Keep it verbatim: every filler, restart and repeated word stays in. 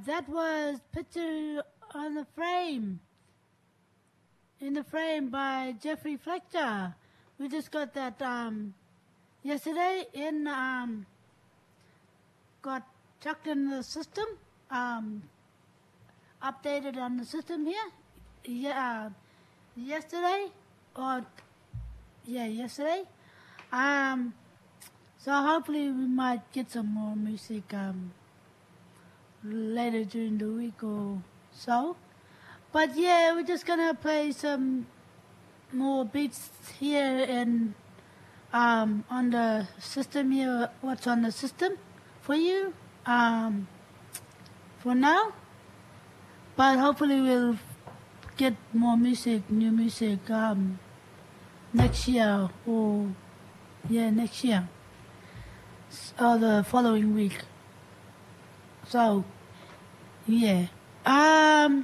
that was Picture on the Frame. In the Frame by Jeffrey Fletcher. We just got that um, yesterday in, um, got chucked in the system, um, updated on the system here. Yeah, uh, yesterday, or, yeah, yesterday. Um, so hopefully we might get some more music um, later during the week or so. But yeah, we're just gonna play some more beats here and um, on the system here. What's on the system for you um, for now? But hopefully we'll get more music, new music um, next year or yeah next year or the following week. So yeah. Um,